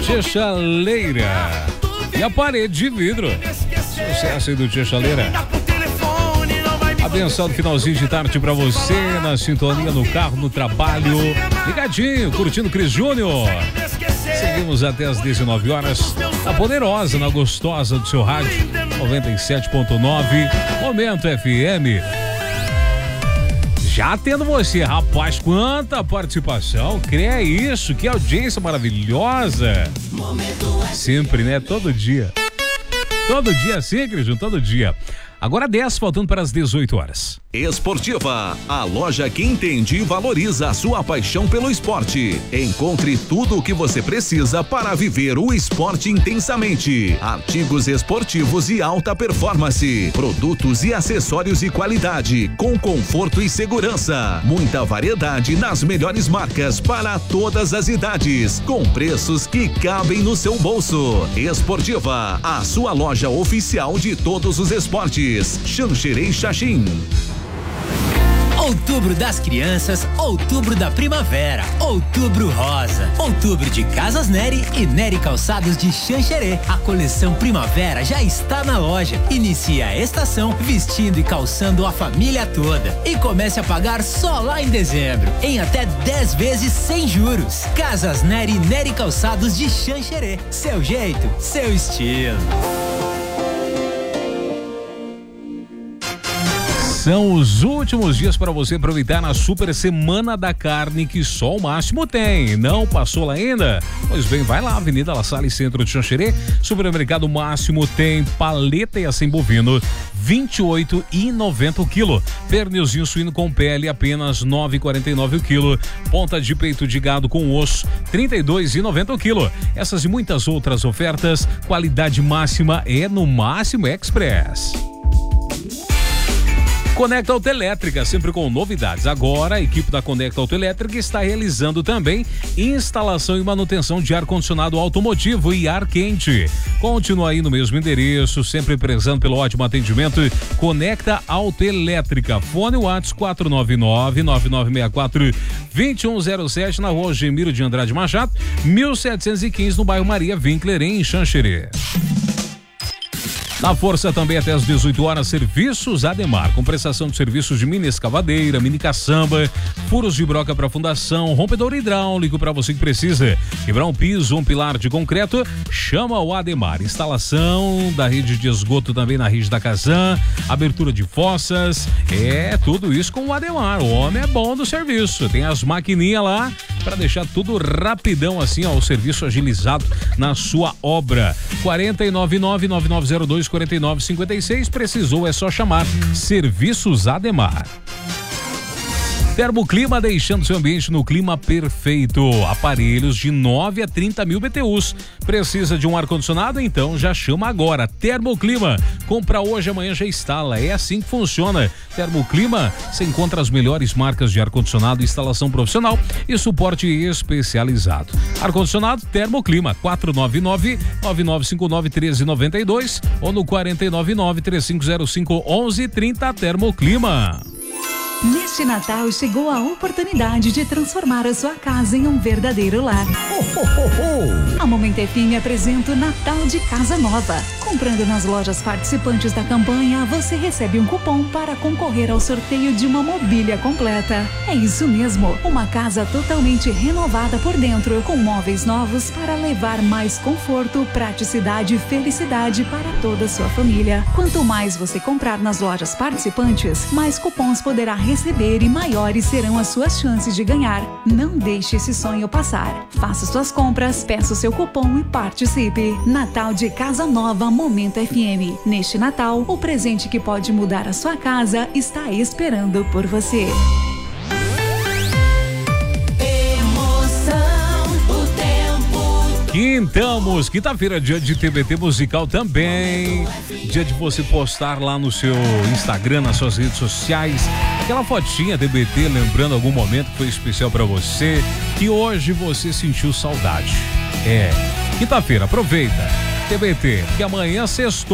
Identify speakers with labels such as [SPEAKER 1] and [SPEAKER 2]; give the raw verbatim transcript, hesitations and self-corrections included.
[SPEAKER 1] Tia Chaleira. E a parede de vidro. Sucesso aí do Tia Chaleira. Abençoado finalzinho de tarde pra você, na sintonia, no carro, no trabalho. Ligadinho, curtindo Cris Júnior. Seguimos até as dezenove horas. Na poderosa, na gostosa do seu rádio. noventa e sete ponto nove. Momento F M. Já tendo você, rapaz, quanta participação. Crê isso, que audiência maravilhosa. Sempre, né? Todo dia. Todo dia sim, Cris Júnior, todo dia. Agora dez, faltando para as dezoito horas.
[SPEAKER 2] Esportiva, a loja que entende e valoriza a sua paixão pelo esporte. Encontre tudo o que você precisa para viver o esporte intensamente. Artigos esportivos e alta performance, produtos e acessórios de qualidade, com conforto e segurança. Muita variedade nas melhores marcas para todas as idades, com preços que cabem no seu bolso. Esportiva, a sua loja oficial de todos os esportes. Xanxerê Xaxim.
[SPEAKER 3] Outubro das Crianças, outubro da primavera, outubro rosa, outubro de Casas Nery e Nery Calçados de Xanxerê. A coleção primavera já está na loja. Inicie a estação vestindo e calçando a família toda e comece a pagar só lá em dezembro, em até dez vezes sem juros. Casas Nery e Nery Calçados de Xanxerê. Seu jeito, seu estilo.
[SPEAKER 1] São os últimos dias para você aproveitar na Super Semana da Carne, que só o Máximo tem. Não passou lá ainda? Pois bem, vai lá, Avenida La Salle, Centro de Xanxerê. Supermercado Máximo tem paleta e assim bovino, vinte e oito reais e noventa centavos o quilo. Pernilzinho suíno com pele, apenas nove reais e quarenta e nove centavos o quilo. Ponta de peito de gado com osso, trinta e dois reais e noventa centavos o quilo. Essas e muitas outras ofertas, qualidade máxima é no Máximo Express. Conecta Autoelétrica, sempre com novidades. Agora, a equipe da Conecta Autoelétrica está realizando também instalação e manutenção de ar-condicionado automotivo e ar quente. Continua aí no mesmo endereço, sempre prezando pelo ótimo atendimento. Conecta Autoelétrica. Fone WhatsApp quatro nove nove, nove nove seis quatro, dois um zero sete, na rua Gemiro de Andrade Machado, mil setecentos e quinze, no bairro Maria Winkler, em Xanxerê. Na força também até às dezoito horas, Serviços Ademar, com prestação de serviços de mini escavadeira, mini caçamba, furos de broca para fundação, rompedor hidráulico para você que precisa quebrar um piso, um pilar de concreto, chama o Ademar. Instalação da rede de esgoto também na rede da Casan, abertura de fossas, é tudo isso com o Ademar. O homem é bom do serviço, tem as maquininhas lá para deixar tudo rapidão assim, ó, o serviço agilizado na sua obra. quatro nove nove, nove nove zero dois, quatro nove cinco seis, precisou, é só chamar. Serviços Ademar. Termoclima, deixando seu ambiente no clima perfeito. Aparelhos de nove a trinta mil B T Us. Precisa de um ar-condicionado? Então já chama agora. Termoclima. Compra hoje, amanhã já instala. É assim que funciona. Termoclima, você encontra as melhores marcas de ar-condicionado, instalação profissional e suporte especializado. Ar-condicionado Termoclima, quatro nove nove, nove nove cinco nove, um três nove dois ou no quatro nove nove, três cinco zero cinco, onze trinta. Termoclima.
[SPEAKER 4] Neste Natal chegou a oportunidade de transformar a sua casa em um verdadeiro lar. Oh, oh, oh, oh. A Momento F M apresenta o Natal de Casa Nova. Comprando nas lojas participantes da campanha, você recebe um cupom para concorrer ao sorteio de uma mobília completa. É isso mesmo, uma casa totalmente renovada por dentro, com móveis novos para levar mais conforto, praticidade e felicidade para toda a sua família. Quanto mais você comprar nas lojas participantes, mais cupons poderá receber e maiores serão as suas chances de ganhar. Não deixe esse sonho passar. Faça suas compras, peça o seu cupom e participe. Natal de Casa Nova, Momento F M. Neste Natal, o presente que pode mudar a sua casa está esperando por você.
[SPEAKER 1] Quintamos, quinta-feira, dia de T B T musical também, dia de você postar lá no seu Instagram, nas suas redes sociais, aquela fotinha T B T, lembrando algum momento que foi especial pra você, que hoje você sentiu saudade. É, quinta-feira, aproveita, T B T, que amanhã sextou.